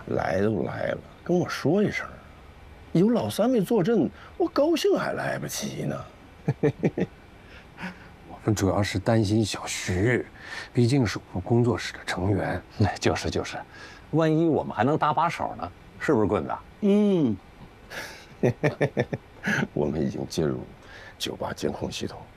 来都来了，跟我说一声，有老三位坐镇，我高兴还来不及呢。 我们主要是担心小徐，毕竟是我们工作室的成员。 就是，万一我们还能搭把手呢？是不是棍子？ 嗯，我们已经接入酒吧监控系统，